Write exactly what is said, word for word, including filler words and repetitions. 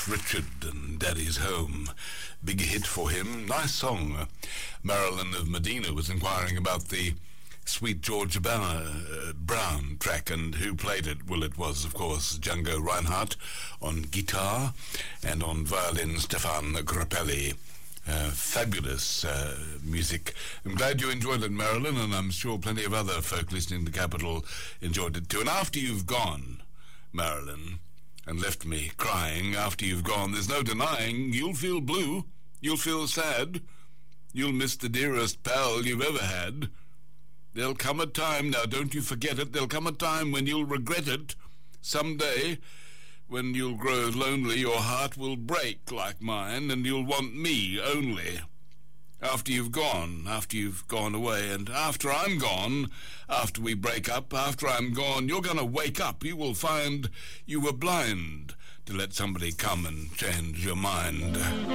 Cliff Richard and Daddy's Home. Big hit for him. Nice song. Marilyn of Medina was inquiring about the Sweet George uh, Brown track, and who played it? Well, it was, of course, Django Reinhardt on guitar, and on violin, Stefan Grappelli. Uh, fabulous uh, music. I'm glad you enjoyed it, Marilyn, and I'm sure plenty of other folk listening to Capital enjoyed it too. And after you've gone, Marilyn, and left me crying, after you've gone, there's no denying you'll feel blue, you'll feel sad, you'll miss the dearest pal you've ever had. There'll come a time, now don't you forget it, there'll come a time when you'll regret it. Someday, when you'll grow lonely, your heart will break like mine, and you'll want me only. After you've gone, after you've gone away, and after I'm gone, after we break up, after I'm gone, you're going to wake up. You will find you were blind to let somebody come and change your mind.